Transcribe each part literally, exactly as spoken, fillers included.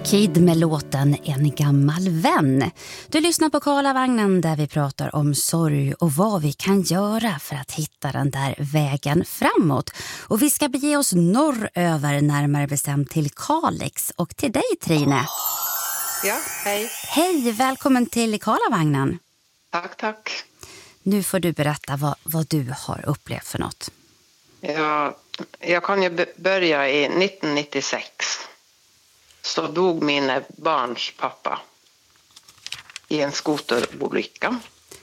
Kid med låten En gammal vän. Du lyssnar på Karlavagnen där vi pratar om sorg och vad vi kan göra för att hitta den där vägen framåt. Och vi ska bege oss norröver, närmare bestämt till Kalix och till dig, Trine. Ja, hej. Hej, välkommen till Karlavagnen. Tack, tack. Nu får du berätta vad, vad du har upplevt för något. Ja, jag kan ju börja i nittonhundranittiosex. Så dog mina barns pappa i en skoterolycka.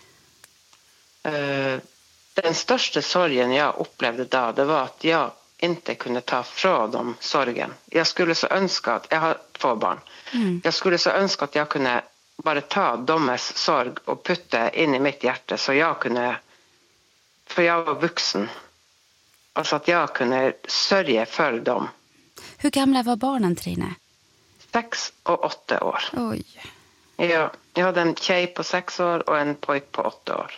Den största sorgen jag upplevde då, det var att jag inte kunde ta från dem sorgen. Jag skulle så önska att, jag har två barn. Mm. Jag skulle så önska att jag kunde bara ta deras sorg och putta in i mitt hjärta så jag kunde, för jag var vuxen. Alltså att jag kunde sörja för dem. Hur gamla var barnen, Trine? Sex och åtta år. Oj. Ja, jag hade en tjej på sex år och en pojk på åtta år.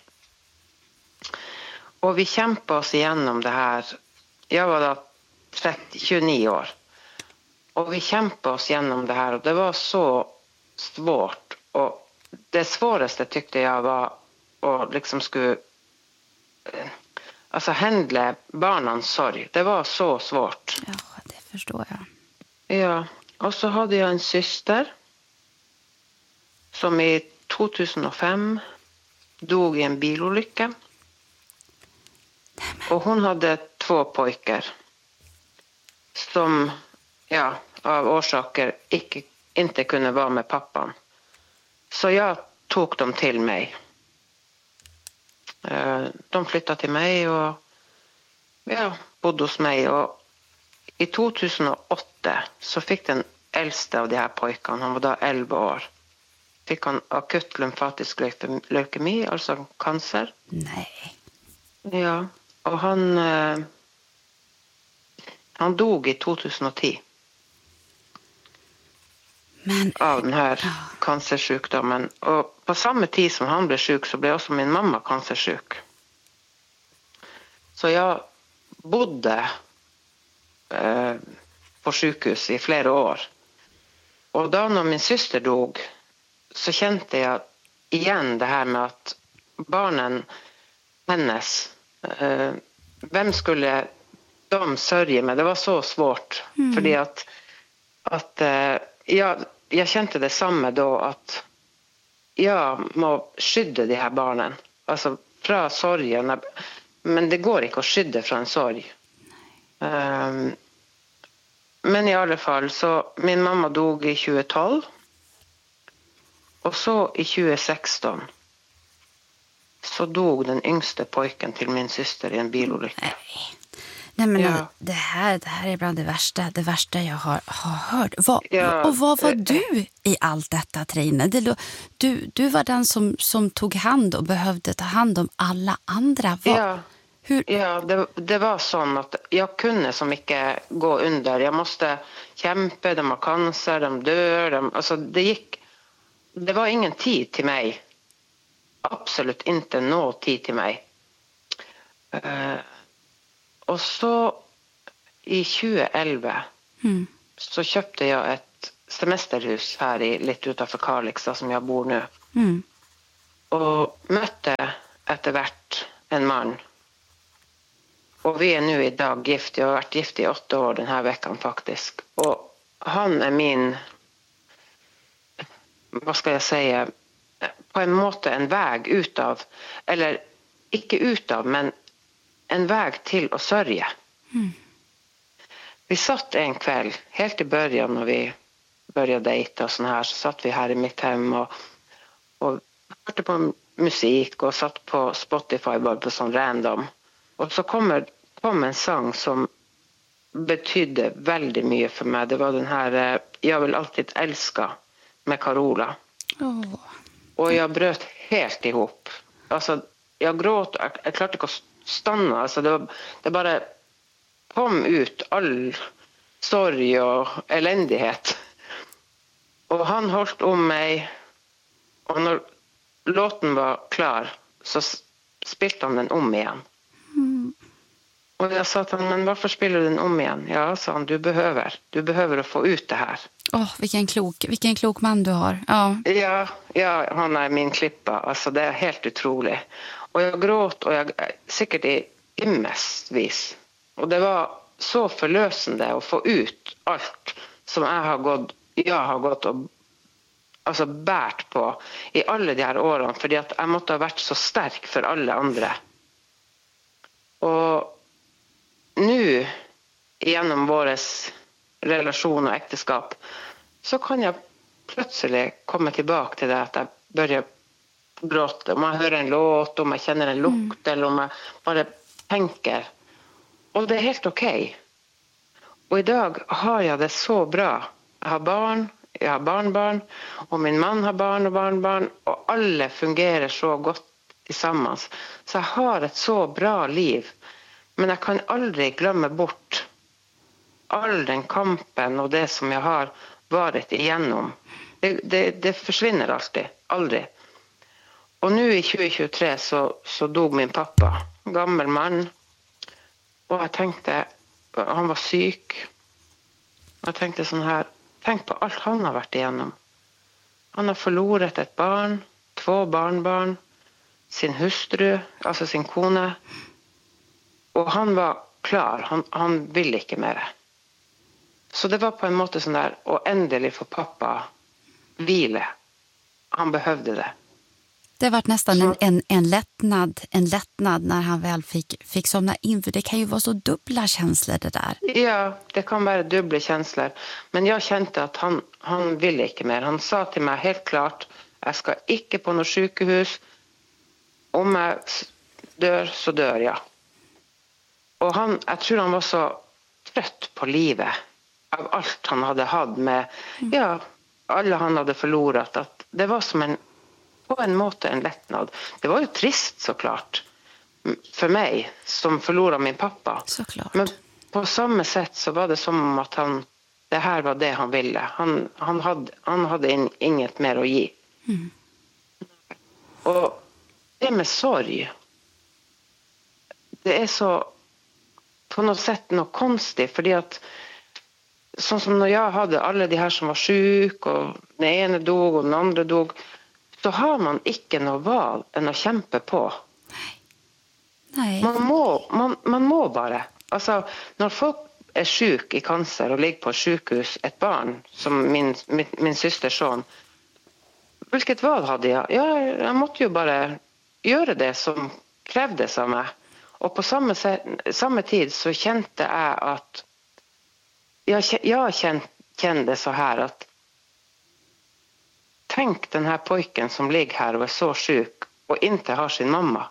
Och vi kämpade oss igenom det här. Jag var då trettio, tjugonio år. Och vi kämpade oss igenom det här. Och det var så svårt. Och det svåraste tyckte jag var att liksom skulle... Alltså händla barnens sorg. Det var så svårt. Ja, det förstår jag. Ja, och så hade jag en syster som i tjugohundrafem dog i en bilolycka. Och hon hade två pojkar som ja, av orsaker icke, inte kunde vara med pappan. Så jag tog dem till mig. De flyttade till mig och ja, bodde hos mig. Och i tjugohundraåtta så fick den äldste av de här pojkarna, han var då elva år, fick han akut lymfatisk leukemi, alltså cancer. Nej. Ja, och han eh, han dog i tjugohundratio. Men av den här ja. cancersjukdomen. Och på samma tid som han blev sjuk så blev också min mamma cancersjuk. Så jag bodde eh, på sjukhus i flera år. Och då när min syster dog så kände jag igen det här med att barnen hennes, eh, vem skulle de sörja med? Det var så svårt. Mm. För det att, att eh, jag, jag kände det samma då att jag må skydda de här barnen. Alltså från sorgen. Men det går inte att skydda från sorg. Um, men i alla fall så min mamma dog i tjugotolv. Och så i tjugosexton så dog den yngste pojken till min syster i en bilolycka. Nej. Nej, men ja. det, här, det här är bland det värsta, det värsta jag har, har hört. Vad, ja. Och vad var du i allt detta, Trine? Det, du, du var den som, som tog hand och behövde ta hand om alla andra. Vad, ja, hur? ja det, det var så att jag kunde så mycket gå under. Jag måste kämpa, de har cancer, de dör. De, alltså det gick, det var ingen tid till mig. Absolut inte någon tid till mig. Uh, Och så i tjugoelva mm. så köpte jag ett semesterhus här i, lite utanför Kalix som jag bor nu. Mm. Och mötte eftervärt en man. Och vi är nu idag gift. Jag har varit gift i åtta år den här veckan faktiskt. Och han är min, vad ska jag säga, på en måte en väg utav, eller icke utav, men en väg till att sörja. Mm. Vi satt en kväll, helt i början när vi började dejta och sån här, så satt vi här i mitt hem och, och hörde på musik och satt på Spotify bara på sån random. Och så kommer, kom en sång som betydde väldigt mycket för mig. Det var den här Jag vill alltid älska med Carola. Oh. Och jag bröt helt ihop. Alltså, jag gråt, jag, jag klarte inte att stanna. Alltså det, var, det bara kom ut all sorg och eländighet. Och han höll om mig. Och när låten var klar så spilte han den om igen. Mm. Och jag sa till honom, men varför spelar du den om igen? Ja, sa han, du behöver. Du behöver att få ut det här. Åh, oh, vilken klok, vilken klok man du har. Ja. Ja, ja, han är min klippa. Alltså det är helt otroligt. Och jag gråt och jag säkert i immestvis. Och det var så förlösande att få ut allt som jag har gått, jag har gått och alltså bärt på i alla de här åren. För att jag måste ha varit så stark för alla andra. Och nu, genom vår relation och äktenskap, så kan jag plötsligt komma tillbaka till det att jag börjar gråta. Om man hör en låt, om man känner en lukt mm. eller om man bara tänker. Och det är helt okej. Okay. Och idag har jag det så bra. Jag har barn, jag har barnbarn och min man har barn och barnbarn och alla fungerar så gott tillsammans. Så jag har ett så bra liv. Men jag kan aldrig glömma bort all den kampen och det som jag har varit igenom. Det, det, det försvinner alltid, aldrig. Och nu i tjugo tjugotre så, så dog min pappa, en gammal man. Och jag tänkte, han var syk. Jag tänkte sån här, tänk på allt han har varit igenom. Han har förlorat ett barn, två barnbarn, sin hustru, alltså sin kone. Och han var klar, han, han ville inte mer. Så det var på en måte sån där, och ändelig för pappa vila. Han behövde det. Det var nästan en, en, en lättnad en lättnad när han väl fick, fick somna in. För det kan ju vara så dubbla känslor det där. Ja, det kan vara dubbla känslor. Men jag kände att han, han ville inte mer. Han sa till mig helt klart, jag ska inte på något sjukhus. Om jag dör så dör jag. Och han, jag tror han var så trött på livet. Av allt han hade haft med, mm. ja, alla han hade förlorat. Att det var som en, på en måte en lättnad. Det var ju trist såklart. För mig som förlorade min pappa. Såklart. Men på samma sätt så var det som att han, det här var det han ville. Han, han hade, han hade in, inget mer att ge. Mm. Och det med sorg. Det är så på något sätt något konstigt. För det att så som när jag hade alla de här som var sjuk och den ena dog och den andra dog, så har man inte något val än att kämpa på. Nej. Man må, man, man må bara. Alltså, när folk är sjuk i cancer och ligger på sjukhus, ett barn som min, min, min systers son, vilket val hade jag? jag? Jag måste ju bara göra det som krävdes av mig. Och på samma, sätt, samma tid så kände jag att jag, jag kände, kände så här att tänk den här pojken som ligger här och är så sjuk och inte har sin mamma.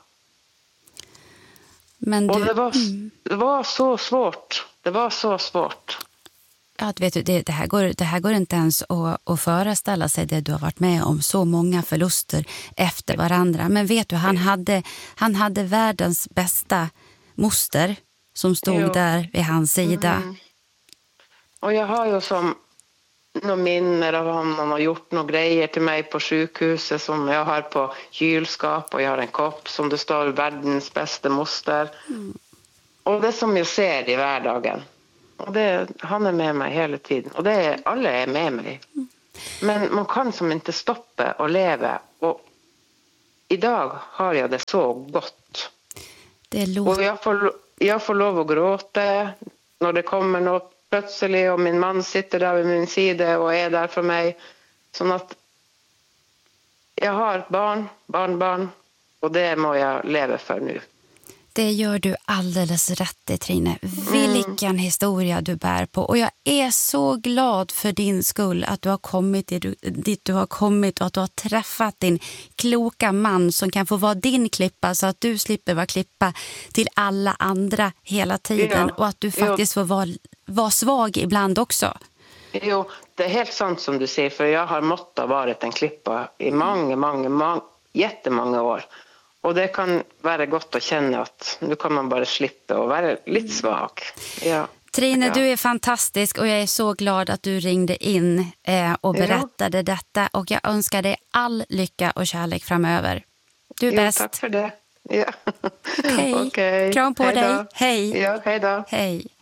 Men du, och det var, det var så svårt. Det var så svårt. Ja, vet du, det, det, här går, det här går inte ens att, att föreställa sig det du har varit med om. Så många förluster efter varandra. Men vet du, han hade, han hade världens bästa moster som stod jo. där vid hans sida. Mm. Och jag har ju som några minnen av honom. Han har gjort några grejer till mig på sjukhuset som jag har på kylskap. Och jag har en kopp som det står världens bästa moster. Mm. Och det som jag ser i vardagen. Och det, han är med mig hela tiden. Och det är, alla är med mig. Mm. Men man kan som inte stoppa och leva. Och idag har jag det så gott. Det är låg... Och jag får, jag får lov att gråta när det kommer något plötsligt. Och min man sitter där vid min sida och är där för mig. Så att jag har barn, barnbarn. Och det må jag leva för nu. Det gör du alldeles rätt i, Trine. Vilken mm. historia du bär på. Och jag är så glad för din skull att du har kommit dit du har kommit och att du har träffat din kloka man som kan få vara din klippa så att du slipper vara klippa till alla andra hela tiden. Ja. Och att du faktiskt jo. får vara, vara svag ibland också. Jo, det är helt sant som du säger, för jag har måttat varit en klippa i många, många, många, jättemånga år. Och det kan vara gott att känna att nu kan man bara slippa och vara lite svag. Ja. Trine, ja. du är fantastisk och jag är så glad att du ringde in eh, och berättade ja. detta. Och jag önskar dig all lycka och kärlek framöver. Du är jo, bäst. Tack för det. Ja. Okej. Okej. Kram på Hej då. dig. Hej. Ja, hej då. Hej.